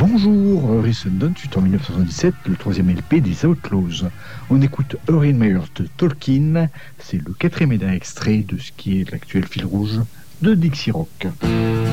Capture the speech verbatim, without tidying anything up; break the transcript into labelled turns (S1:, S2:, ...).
S1: Bonjour, Recent Dawn, suite en mille neuf cent soixante-dix-sept, le troisième L P des Outlaws. On écoute Erin Meyer de Tolkien, c'est le quatrième et dernier extrait de ce qui est l'actuel fil rouge de Dixie Rock.